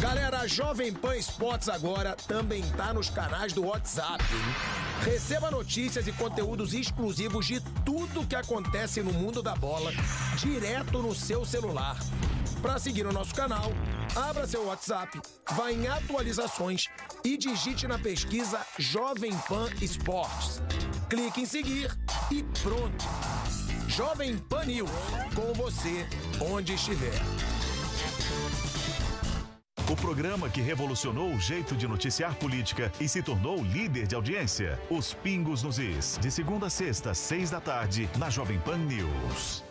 Galera, a Jovem Pan Esportes agora também tá nos canais do WhatsApp, hein? Receba notícias e conteúdos exclusivos de tudo que acontece no mundo da bola direto no seu celular. Para seguir o nosso canal, abra seu WhatsApp, vá em atualizações e digite na pesquisa Jovem Pan Esportes. Clique em seguir e pronto. Jovem Pan News, com você onde estiver. O programa que revolucionou o jeito de noticiar política e se tornou líder de audiência. Os Pingos nos Is, de segunda a sexta, 6 da tarde, na Jovem Pan News.